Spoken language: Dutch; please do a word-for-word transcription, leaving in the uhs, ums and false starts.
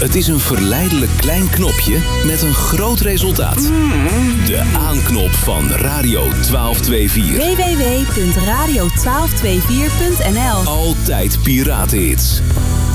Het is een verleidelijk klein knopje met een groot resultaat. De aanknop van Radio twaalf vierenentwintig. w w w punt radio twaalf vierenentwintig punt n l. Altijd piratenhits.